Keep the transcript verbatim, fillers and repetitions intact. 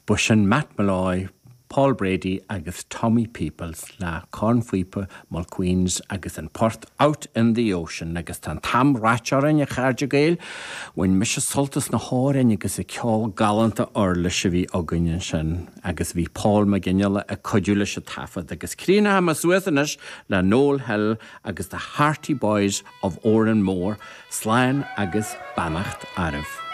Bushan Matt Malloy, Paul Brady agus Tommy Peoples le Cornfuipa mal Queens agus an Port out in the ocean agus tan tam ratcharin a charge gael when Misha Sultas na horin agus a ceol galanta orla shivi ogunyan shin agus vi Paul McGinnell a codula shatafa agus Krina Hamaswethanish la Noel Hill agus the Hearty Boys of Oran Moore Slan agus Banacht Arif.